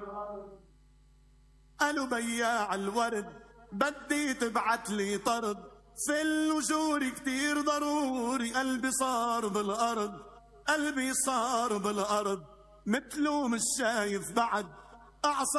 قالوا بياع الورد بدي تبعت لي طرد، في الوجور كتير ضروري، قلبي صار بالأرض، قلبي صار بالأرض، مثله مش شايف بعد أعصى